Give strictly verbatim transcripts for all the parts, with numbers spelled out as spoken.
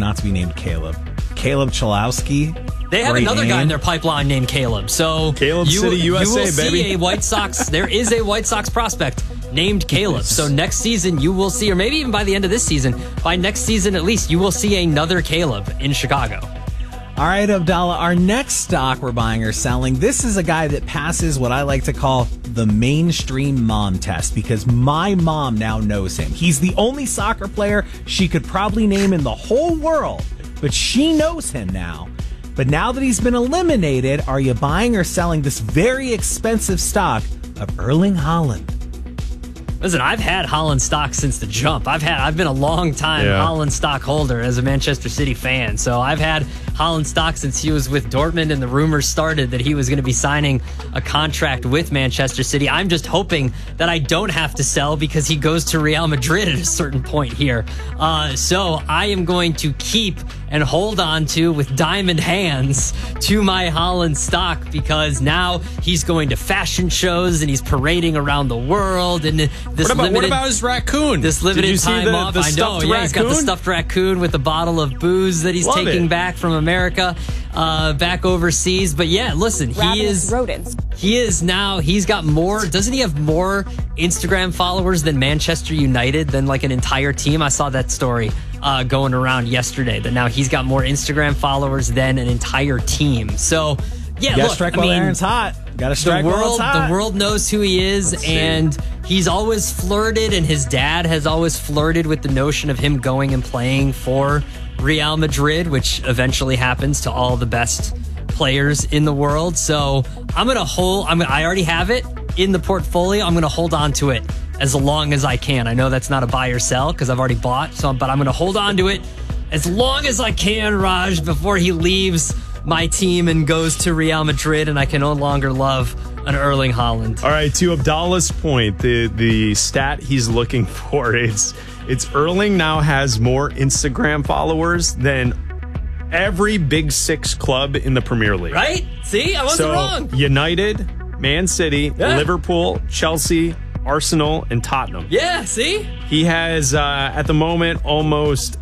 not to be named Caleb. Caleb Chalowski. They have Great another name. guy in their pipeline named Caleb. So Caleb you, City, U S A, you will baby. see a White Sox. There is a White Sox prospect named Caleb. So next season you will see, or maybe even by the end of this season, by next season at least, you will see another Caleb in Chicago. All right, Abdallah, our next stock we're buying or selling, this is a guy that passes what I like to call the mainstream mom test because my mom now knows him. He's the only soccer player she could probably name in the whole world, but she knows him now. But now that he's been eliminated, are you buying or selling this very expensive stock of Erling Haaland? Listen, I've had Haaland stock since the jump. I've had I've been a long time Yeah. Haaland stock holder as a Manchester City fan. So I've had Haaland stock since he was with Dortmund and the rumors started that he was going to be signing a contract with Manchester City. I'm just hoping that I don't have to sell because he goes to Real Madrid at a certain point here. Uh, so I am going to keep and hold on to with diamond hands to my Haaland stock because now he's going to fashion shows and he's parading around the world and this What about, limited what about his raccoon? this Did limited you see time the, off. the I know, stuffed yeah, he's got the raccoon? stuffed raccoon with a bottle of booze that he's Love taking it. back from America, uh, back overseas. But yeah, listen, he Ravenous is rodents. he is now. He's got more. Doesn't he have more Instagram followers than Manchester United? Than like an entire team? I saw that story uh, going around yesterday. That now he's got more Instagram followers than an entire team. So yeah, You gotta look, strike I while the mean, iron's hot. Gotta the strike while world, it's hot. the world knows who he is, Let's see. and he's always flirted, and his dad has always flirted with the notion of him going and playing for Real Madrid, which eventually happens to all the best players in the world. So I'm gonna hold. I'm. I already have it in the portfolio. I'm gonna hold on to it as long as I can. I know that's not a buy or sell because I've already bought. So, but I'm gonna hold on to it as long as I can, Raj, before he leaves my team and goes to Real Madrid and I can no longer love an Erling Haaland. All right, to Abdallah's point, the the stat he's looking for is it's Erling now has more Instagram followers than every Big Six club in the Premier League. Right? See, I wasn't So wrong. United, Man City, Yeah. Liverpool, Chelsea, Arsenal, and Tottenham. Yeah, see? He has uh, at the moment almost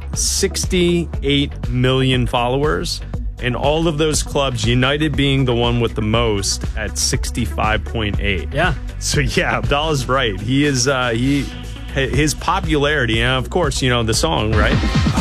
sixty-eight million followers. And all of those clubs, United being the one with the most at sixty-five point eight. Yeah. So yeah, Abdallah's right. He is uh, he his popularity, and of course, you know the song, right?